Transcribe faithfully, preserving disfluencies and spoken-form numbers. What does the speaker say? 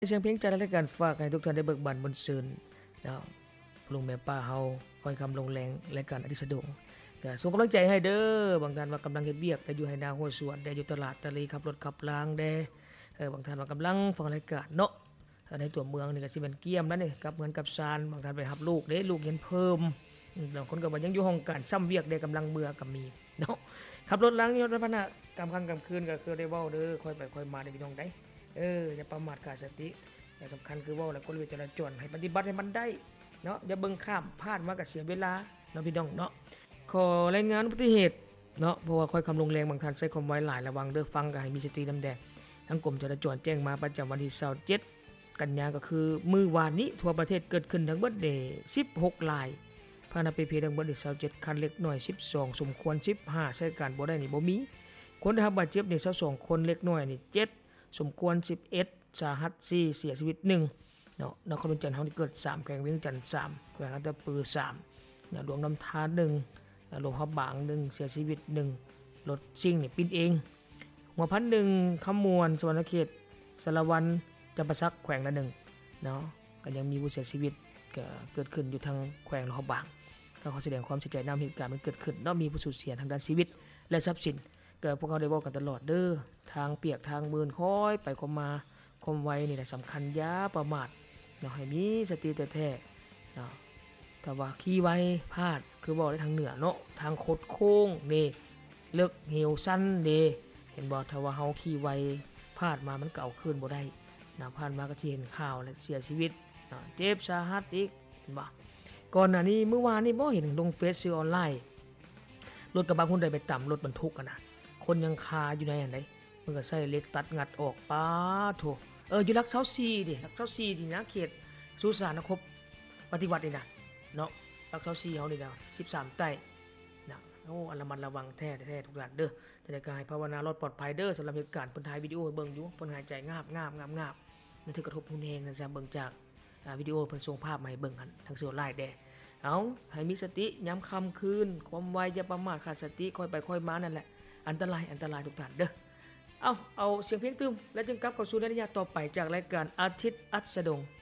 เสียงเพลงจากรายการฝากให้ทุกท่านได้เบิกบานบนซื่นเนาะลุงแม่ป้าเฮาคอยคำลงแรงรายการอธิสดงก็ส่งกำลังใจให้เด้อบางท่านว่ากำลังเฮ็ดเวียกได้อยู่ให้นาหัวสวนได้อยู่ตลาดตะลีขับรถขับลางได้เออบางท่านว่ากำลังฟังรายการเนาะในตัวเมืองนี่ก็สิเป็นเกียมแล้วนี่กับเหมือนกับซานบางท่านไปรับลูกเด้ลูกเรียนเพิ่มบางคนก็ว่ายังอยู่ห้องการซ้ำเวียกได้กำลังเบื่อก็มีเนาะขับรถล้างยนต์พนะกลางค่ำกลางคืนก็คือได้เว้าเด้อค่อยไปค่อยมาได้พี่น้องได้เอออย่าประมาทขาดสติแต่สำคัญคือเว้าแล้วกฎจราจรให้ปฏิบัติให้มันได้เนาะอย่าเบิ่งข้ามพลาดมาก็เสียเวลาเนาะพี่น้องเนาะขอรายงานอุบัติเหตุเนาะเพราะว่าค่อยคำลงแรงบางท่านใช้ความไวหลายระวังเด้อฟังก็ให้มีสตินำแดงทั้งกรมจราจรแจ้งมาประจำวันที่ยี่สิบเจ็ดกันยายนก็คือมื้อวานนี้ทั่วประเทศเกิดขึ้นทั้งเบิดได้สิบหกรายพานะ พี พี ทั้งเบิดได้ยี่สิบเจ็ดคันเล็กน้อยสิบสองสมควรสิบห้าใช้การบ่ได้นี่บ่มีคนได้รับบาดเจ็บนี่ยี่สิบสองคนเล็กน้อยนี่เจ็ดสมควรสิบเอ็ดสาหัสสี่เสียชีวิตหนึ่งเนาะนครเวียงจันทร์เฮานี่เกิดสามแขวงเวียงจันทร์สามแขวงอัตตปือสามเนี่ยหลวงน้ำทาหนึ่งหลวงพระบางหนึ่งเสียชีวิตหนึ่งรถซิ่งนี่ปิดเองหัวพันหนึ่งคำมวลสวรรณเขตสารวันจำปาสักแขวงละหนึ่งเนาะก็ยังมีผู้เสียชีวิตเกิดขึ้นอยู่ทางแขวงหลวงพระบางก็ขอแสดงความเสียใจนำเหตุการณ์มันเกิดขึ้นเนาะมีผู้สูญเสียทางด้านชีวิตและทรัพย์สินก็พวกเขาได้บอกกันตลอดเด้อทางเปียกทางมืนค่อยไปค่อยมาความไวนี่แหละสำคัญอย่าประมาทเนาะให้มีสติแท้ๆเนาะแต่ว่าขี่ไวพลาดคือบอกได้ทางเหนือเนาะทางโคดโค้งนี่เลิกเหี่ยวสั้นเด้เห็นบ่ถ้าว่าเฮาขี่ไวพลาดมามันเก่าขึ้นบ่ได้นะผ่านมาก็สิเห็นข่าวและเสียชีวิตเนาะเจ็บสาหัสอีกเห็นบ่ก่อนหน้านี้เมื่อวานนี้บ่เห็นลงเฟซซื้อออนไลน์รถกระบะคนใดไปต่ำรถบรรทุกกันน่ะคนยังคาอยู่ในอันใดมันก็ใช้เหล็กตัดงัดออกป้าโถเอออยู่รักเซาซีดิรักเซาซีที่นะเขตสุสานครบปฏิวัตินี่นะเนาะรักเซาซีเฮานี่นะสิบสามใต้นะโอ้อันระมัดระวังแท้แท้ทุกอย่างเด้อจะได้กายภาวนารอดปลอดภัยเด้อสำหรับเหตุการณ์เพิ่นถ่ายวิดีโอให้เบิ่งอยู่เพิ่นหายใจงาบงาบงาบงาบนั่นถือกระทบรุนแรงนะจ๊ะเบิ่งจากวิดีโอเพิ่นส่งภาพมาให้เบิ่งกันทางโซเชียลไลน์แดเอาให้มีสติย้ำค่ำคืนความไวอย่าประมาทขาดสติค่อยไปค่อยมานั่นแหละอันตรายอันตรายทุกท่านเด้อเอาเอาเสียงเพลงตึมแล้วจึงกลับเข้าสู่ในระยะต่อไปจากรายการอาทิตย์อัสดง